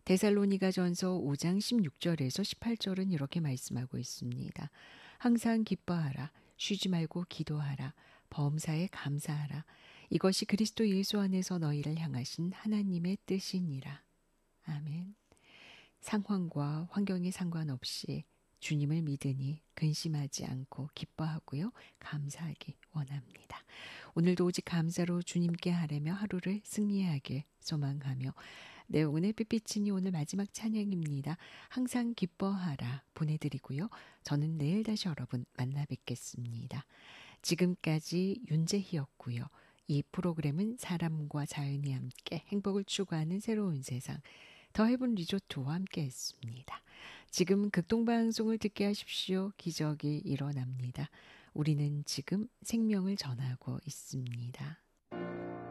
데살로니가전서 5장 16절에서 18절은 이렇게 말씀하고 있습니다. 항상 기뻐하라. 쉬지 말고 기도하라. 범사에 감사하라. 이것이 그리스도 예수 안에서 너희를 향하신 하나님의 뜻이니라. 아멘. 상황과 환경에 상관없이 주님을 믿으니 근심하지 않고 기뻐하고요. 감사하기 원합니다. 오늘도 오직 감사로 주님께 하려며 하루를 승리하길 소망하며 내용은 햇빛이니 오늘 마지막 찬양입니다. 항상 기뻐하라 보내드리고요. 저는 내일 다시 여러분 만나 뵙겠습니다. 지금까지 윤재희였고요. 이 프로그램은 사람과 자연이 함께 행복을 추구하는 새로운 세상 더 헤븐 리조트와 함께 했습니다. 지금 극동방송을 듣게 하십시오. 기적이 일어납니다. 우리는 지금 생명을 전하고 있습니다.